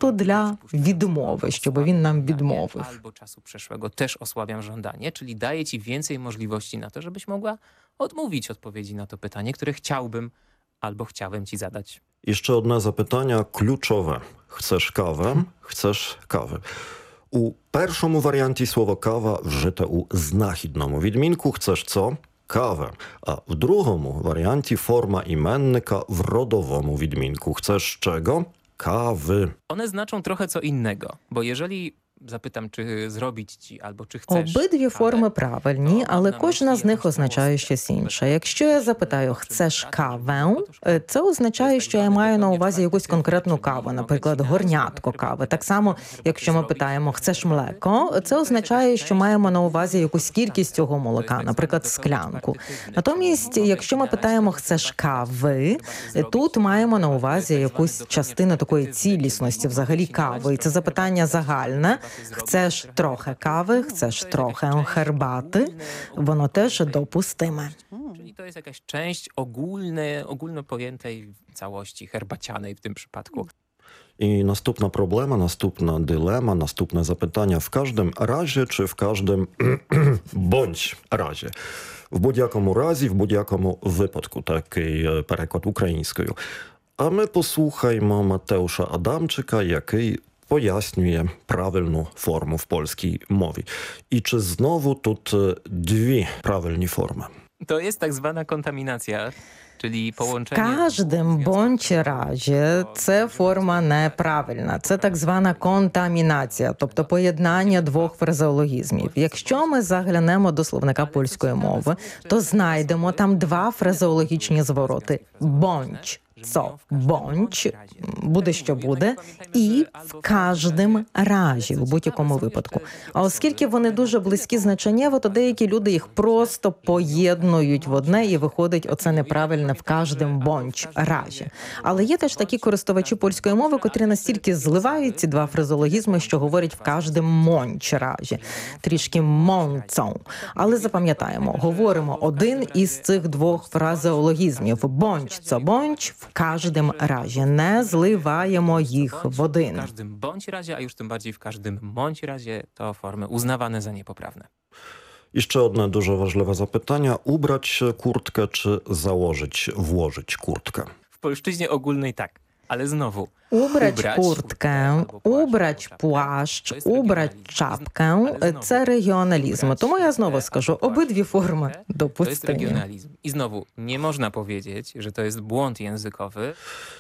суто для відмови, щоб він нам відмовив. Albo czasu przeszłego też osłabiam żądanie, czyli daję ci więcej możliwości na to, żebyś mogła odmówić odpowiedzi na to pytanie, które chciałbym albo chciałem ci zadać. І ще одне запитання ключове. Chcesz kawę? Chcesz kawę. У першому варіанті слово «кава» вжите у знахідному відмінку «chcesz co?» кавę, а в другому варіанті форма іменника в родовому відмінку «chcesz czego?» kawy. One znaczą trochę co innego, bo jeżeli zapytam, czy zrobić ci, albo czy chcesz... Обидві форми правильні, але кожна з них означає щось інше. Якщо я запитаю «chcesz kawę?», це означає, що я маю на увазі якусь конкретну каву, наприклад, горнятко кави. Так само, якщо ми питаємо «chcesz mleko?», це означає, що маємо на увазі якусь кількість цього молока, наприклад, склянку. Натомість, якщо ми питаємо «chcesz kawy?», тут маємо на увазі якусь частину такої цілісності, взагалі кави. І це запитання загальне. Chcesz trochę kawy, chcesz trochę herbaty, воно теж допустиме. Czyli to jest jakaś część ogólno pojętej całości herbacianej w tym przypadku. І наступна проблема, наступна дилема, наступне запитання. В кожному разі чи в кожному бонч разі? В будь-якому разі, в будь-якому випадку. Такий переклад українською. А ми послухаємо Матеуша Адамчика, який пояснює правильну форму в польській мові. І чи знову тут дві правильні форми? To jest tak zwana kontaminacja, czyli połączenie... В кожному бонч разі це форма неправильна. Це так звана контамінація, тобто поєднання двох фразеологізмів. Якщо ми заглянемо до словника польської мови, то знайдемо там два фразеологічні звороти. Бонч. Co bądź, буде що буде, і в кожному разі, у будь-якому випадку. А оскільки вони дуже близькі значеннєво, то деякі люди їх просто поєднують в одне і виходить оце неправильне в кожному бонч разі. Але є теж такі користувачі польської мови, котрі настільки зливають ці два фразеологізми, що говорять в кожному монч разі. Трішки монцом. Але запам'ятаємо, говоримо один із цих двох фразеологізмів. Бонч, co bądź, в кожному разі. Не зливаємо їх в один. W każdym bądź razie, a już tym bardziej w każdym bądź razie to formy uznawane za niepoprawne. І ще одне дуже важливе запитання. Убрać kurtkę czy założyć, włożyć kurtkę? W polszczyźnie ogólnej tak, ale znowu... Убрать куртkę, убрать плащ, убрать czapkę – це регіоналізм. Тому я знову скажу, обидві форми To jest допустимі. regionalizm. I znowu, nie można powiedzieć, że to jest błąd językowy.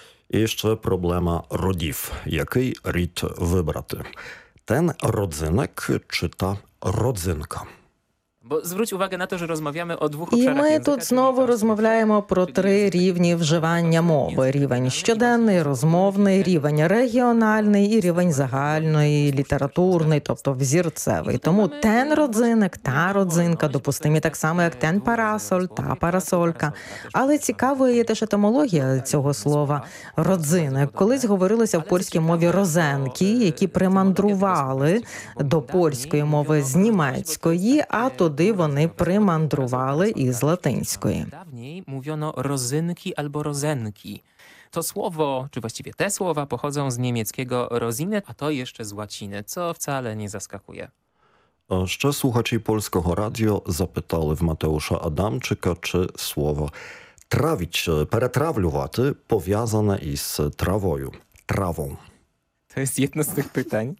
І ще проблема родів. Який рід вибрати? Ten родзинок чи та родзинка? Bo zwróć uwagę na to, że rozmawiamy o dwóch І obszarach ми języka, тут czyli знову polski, розмовляємо про три рівні вживання мови. Рівень щоденний, розмовний, рівень регіональний і рівень загальної, літературний, тобто взірцевий. Тому ten родзинок, та родзинка допустимі так само, як ten парасоль, та парасолька. Але цікавою є теж етимологія цього слова родзинок. Колись говорилося в польській мові розенки, які примандрували до польської мови з німецької, а туди вони примандрували із латинської. Dawniej mówiono rozynki albo rozenki. To słowo, czy właściwie te słowa pochodzą z niemieckiego rozine, a to jeszcze z łaciny, co wcale nie zaskakuje. А ще слухачі польського радіо запитали в Матеуша Адамчика, чи слово «травіч», «перетравлювати» пов'язане із травою, травą. To jest jedno z tych pytań,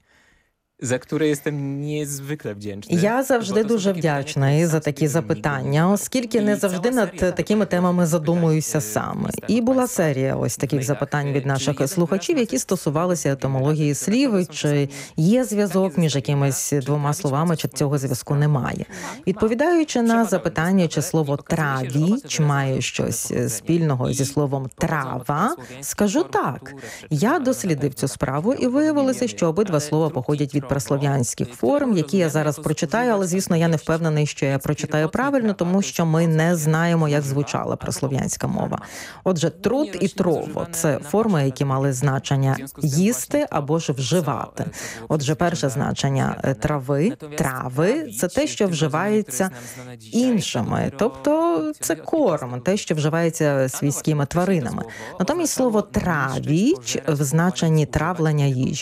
za które jestem niezwykle wdzięczny. Я завжди дуже вдячна за такі запитання, оскільки не завжди над такими темами задумуюся сам. І була серія ось таких запитань від наших слухачів, які стосувалися етимології слів, чи є зв'язок між якимись двома словами, чи цього зв'язку немає. Відповідаючи на запитання, чи слово «травіч» має щось спільного зі словом «трава», скажу так. Я дослідив цю справу і виявилося, що обидва слова походять від праслов'янських форм, які я зараз прочитаю, але, звісно, я не впевнений, що я прочитаю правильно, тому що ми не знаємо, як звучала праслов'янська мова. Отже, труд і трово – це форми, які мали значення «їсти» або ж «вживати». Отже, перше значення трави, трави – це те, що вживається іншими, тобто це корм, те, що вживається свійськими тваринами. Натомість слово «травіч» в значенні травлення їжі